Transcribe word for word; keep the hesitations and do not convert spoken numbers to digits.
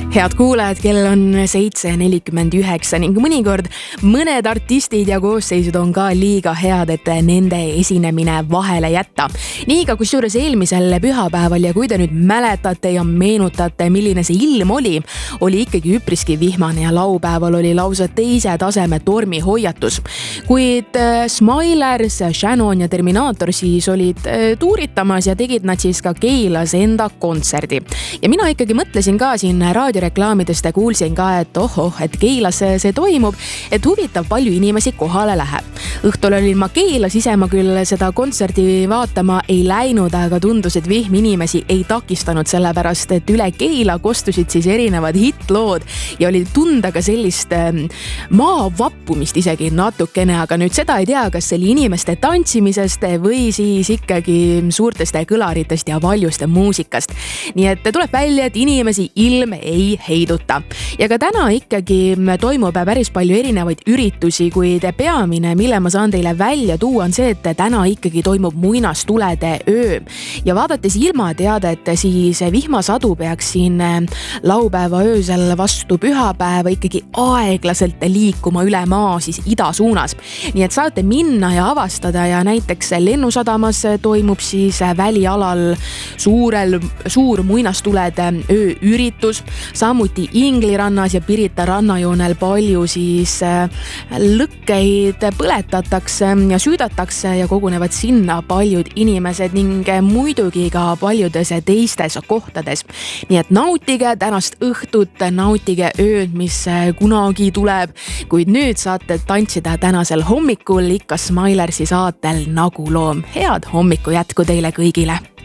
Head kuulajad, kell on seitse nelikümmend üheksa ning mõnikord mõned artistid ja koosseisud on ka liiga head, et nende esinemine vahele jätta. Nii ka kusjuures eelmisel pühapäeval ja kui te nüüd mäletate ja meenutate, milline see ilm oli, oli ikkagi üpriski vihmane ja laupäeval oli lausa teise taseme tormihoiatus. Kuid Smilers, Shannon ja Terminator siis olid tuuritamas ja tegid nad siis ka Keilas enda kontserdi. Ja mina ikkagi mõtlesin ka siin raadioreklaamidest ja kuulsin ka, et ohoh, et Keilas see toimub, et huvitav palju inimesi kohale läheb. Õhtul olin ma Keilas, ise ma küll seda kontserdi vaatama ei läinud, aga tundus, et vihm inimesi ei takistanud sellepärast, et üle Keila kostusid siis erinevad hitlood ja oli tunda ka sellist maa vappumist isegi natukene, aga nüüd seda ei tea, kas see oli inimeste tantsimisest või siis ikkagi suurtest kõlaritest ja valjust muusikast. Nii et tuleb välja, et inimesi ilm ei heiduta. Ja ka täna ikkagi toimub päris palju erinevaid üritusi, kuid peamine, mille ma saan teile välja tuua, on see, et täna ikkagi toimub muinastulede öö. Ja vaadates ilmateadet, siis vihmasadu peaks siin laupäeva öösel vastu pühapäeva ikkagi aeglaselt liikuma üle maa siis ida suunas. Nii et saate minna ja avastada ja näiteks Lennusadamas toimub siis välialal suurel, suur muinastulede öö üritus. Samuti Inglirannas ja Pirita rannajoonel palju siis lõkkeid põletatakse ja süüdatakse ja kogunevad sinna paljud inimesed ning muidugi ka paljudes teistes kohtades. Nii et nautige tänast õhtut, nautige ööd, mis kunagi tuleb, kuid nüüd saate tantsida tänasel hommikul ikka Smilersi saatel Nagu loom. Head hommiku jätku teile kõigile!